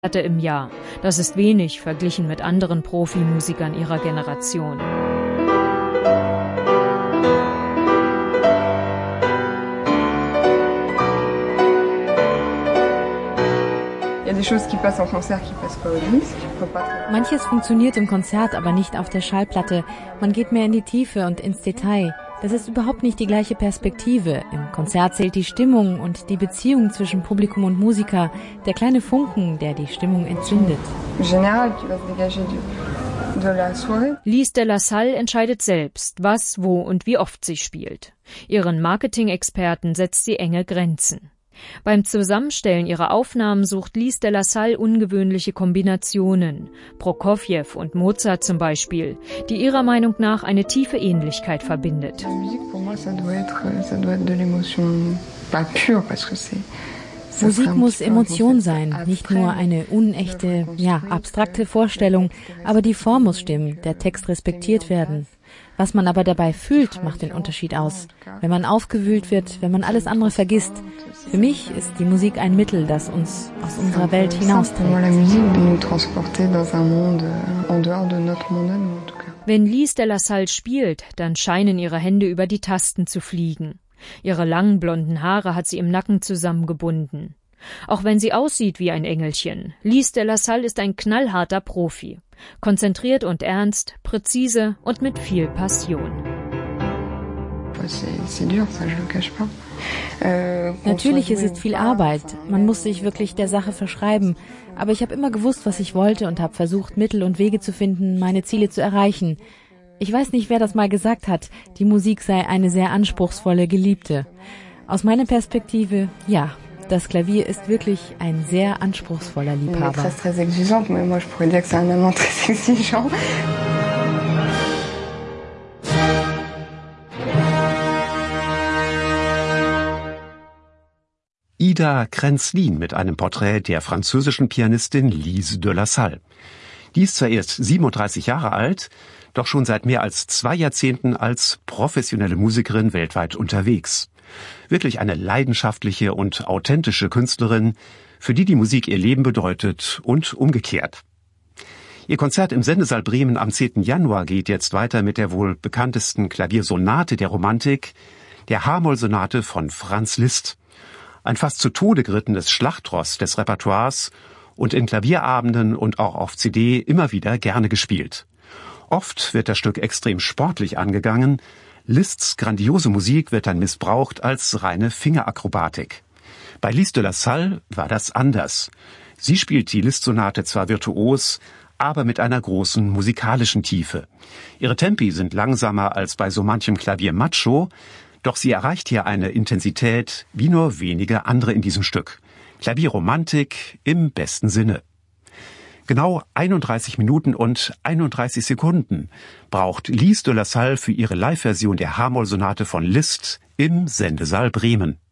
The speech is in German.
Im Jahr. Das ist wenig verglichen mit anderen Profimusikern ihrer Generation. Manches funktioniert im Konzert, aber nicht auf der Schallplatte. Man geht mehr in die Tiefe und ins Detail. Das ist überhaupt nicht die gleiche Perspektive. Im Konzert zählt die Stimmung und die Beziehung zwischen Publikum und Musiker, der kleine Funken, der die Stimmung entzündet. Lise de la Salle entscheidet selbst, was, wo und wie oft sie spielt. Ihren Marketing-Experten setzt sie enge Grenzen. Beim Zusammenstellen ihrer Aufnahmen sucht Lise de la Salle ungewöhnliche Kombinationen, Prokofjew und Mozart zum Beispiel, die ihrer Meinung nach eine tiefe Ähnlichkeit verbindet. Musik muss Emotion sein, nicht nur eine unechte, abstrakte Vorstellung, aber die Form muss stimmen, der Text respektiert werden. Was man aber dabei fühlt, macht den Unterschied aus. Wenn man aufgewühlt wird, wenn man alles andere vergisst. Für mich ist die Musik ein Mittel, das uns aus unserer Welt hinausträgt. Wenn Lise de la Salle spielt, dann scheinen ihre Hände über die Tasten zu fliegen. Ihre langen blonden Haare hat sie im Nacken zusammengebunden. Auch wenn sie aussieht wie ein Engelchen, Lise de la Salle ist ein knallharter Profi. Konzentriert und ernst, präzise und mit viel Passion. Natürlich ist es viel Arbeit. Man muss sich wirklich der Sache verschreiben. Aber ich habe immer gewusst, was ich wollte und habe versucht, Mittel und Wege zu finden, meine Ziele zu erreichen. Ich weiß nicht, wer das mal gesagt hat, die Musik sei eine sehr anspruchsvolle Geliebte. Aus meiner Perspektive, ja. Das Klavier ist wirklich ein sehr anspruchsvoller Liebhaber. Ida Krenzlin mit einem Porträt der französischen Pianistin Lise de la Salle. Die ist zwar erst 37 Jahre alt, doch schon seit mehr als 2 Jahrzehnten als professionelle Musikerin weltweit unterwegs. Wirklich eine leidenschaftliche und authentische Künstlerin, für die Musik ihr Leben bedeutet und umgekehrt. Ihr Konzert im Sendesaal Bremen am 10. Januar geht jetzt weiter mit der wohl bekanntesten Klaviersonate der Romantik, der H-Moll-Sonate von Franz Liszt. Ein fast zu Tode gerittenes Schlachtross des Repertoires und in Klavierabenden und auch auf CD immer wieder gerne gespielt. Oft wird das Stück extrem sportlich angegangen. Liszts grandiose Musik wird dann missbraucht als reine Fingerakrobatik. Bei Lise de la Salle war das anders. Sie spielt die Liszt-Sonate zwar virtuos, aber mit einer großen musikalischen Tiefe. Ihre Tempi sind langsamer als bei so manchem Klavier Macho, doch sie erreicht hier eine Intensität wie nur wenige andere in diesem Stück. Klavierromantik im besten Sinne. Genau 31 Minuten und 31 Sekunden braucht Lise de la Salle für ihre Live-Version der H-Moll-Sonate von Liszt im Sendesaal Bremen.